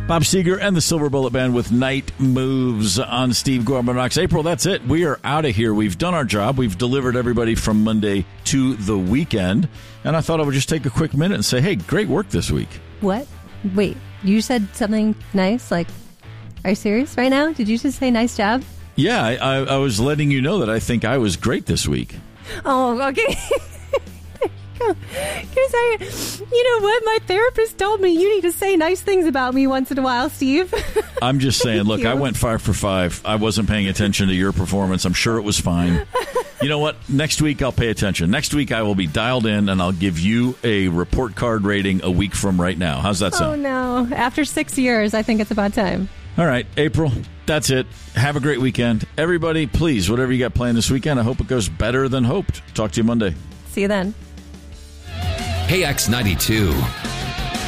Bob Seger and the Silver Bullet Band with Night Moves on Steve Gorman Rocks. April, that's it. We are out of here. We've done our job. We've delivered everybody from Monday to the weekend. And I thought I would just take a quick minute and say, hey, great work this week. What? Wait, you said something nice? Like, are you serious right now? Did you just say nice job? Yeah, I was letting you know that I think I was great this week. Oh, okay. Because you know what? My therapist told me you need to say nice things about me once in a while, Steve. I'm just saying, look, I went 5 for 5. I wasn't paying attention to your performance. I'm sure it was fine. You know what? Next week, I'll pay attention. Next week, I will be dialed in, and I'll give you a report card rating a week from right now. How's that sound? Oh, no. After 6 years, I think it's about time. All right, April, that's it. Have a great weekend. Everybody, please, whatever you got planned this weekend, I hope it goes better than hoped. Talk to you Monday. See you then. KX92.